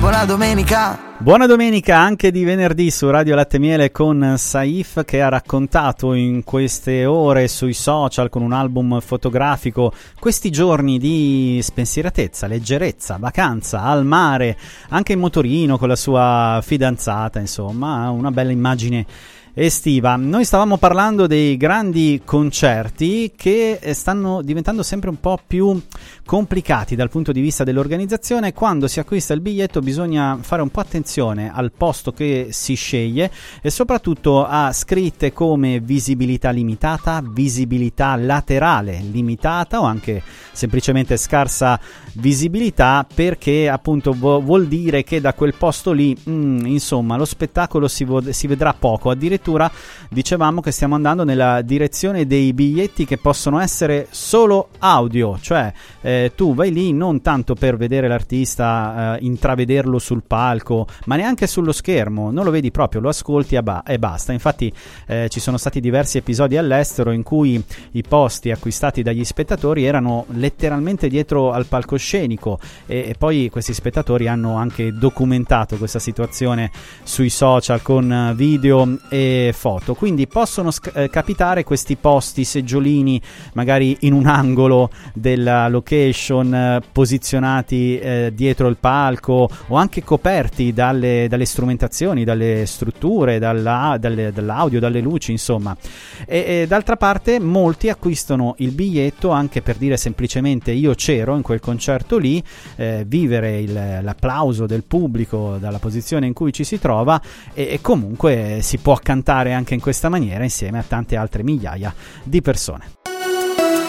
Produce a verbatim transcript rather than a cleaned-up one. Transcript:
buona domenica. Buona domenica anche di venerdì su Radio Latte Miele con Saif, che ha raccontato in queste ore sui social con un album fotografico questi giorni di spensieratezza, leggerezza, vacanza al mare, anche in motorino con la sua fidanzata, insomma una bella immagine estiva. Noi stavamo parlando dei grandi concerti che stanno diventando sempre un po' più complicati dal punto di vista dell'organizzazione. Quando si acquista il biglietto bisogna fare un po' attenzione al posto che si sceglie e soprattutto a scritte come visibilità limitata, visibilità laterale limitata o anche semplicemente scarsa visibilità, perché appunto vuol dire che da quel posto lì mh, insomma lo spettacolo si, vo- si vedrà poco. Addirittura dicevamo che stiamo andando nella direzione dei biglietti che possono essere solo audio, cioè eh, tu vai lì non tanto per vedere l'artista, eh, intravederlo sul palco, ma neanche sullo schermo, non lo vedi proprio, lo ascolti e, ba- e basta. Infatti eh, ci sono stati diversi episodi all'estero in cui i posti acquistati dagli spettatori erano letteralmente dietro al palcoscenico e, e poi questi spettatori hanno anche documentato questa situazione sui social con video e foto. Quindi possono sc- eh, capitare questi posti, seggiolini magari in un angolo della location, eh, posizionati eh, dietro il palco o anche coperti dalle, dalle strumentazioni, dalle strutture, dalla, dalle, dall'audio, dalle luci, insomma. E, e d'altra parte molti acquistano il biglietto anche per dire semplicemente io c'ero in quel concerto lì, eh, vivere il, l'applauso del pubblico dalla posizione in cui ci si trova e, e comunque si può cantare anche in questa maniera insieme a tante altre migliaia di persone.